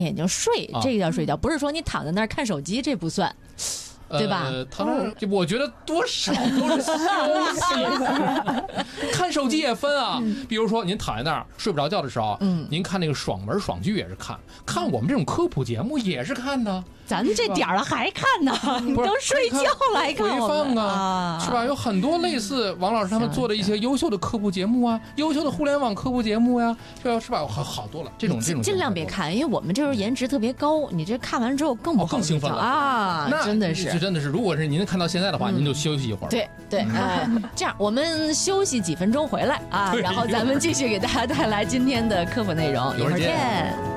眼睛睡，这个叫睡觉，不是说你躺在那儿看手机，这不算。对吧？ 他说，我觉得多少都是休息。看手机也分啊，比如说您躺在那儿睡不着觉的时候，您看那个爽文爽剧也是看我们这种科普节目也是看的。 咱们这点儿了还看呢？你都睡觉来看回放啊，是吧？有很多类似王老师他们做的一些优秀的科普节目啊，优秀的互联网科普节目呀，是吧？好多了，这种尽量别看，因为我们这时候颜值特别高，你这看完之后更不好更兴奋了啊！ 那真的是， 如果是您看到现在的话，您就休息一会儿。 对，这样我们休息几分钟回来啊，然后咱们继续给大家带来今天的科普内容，一会儿见。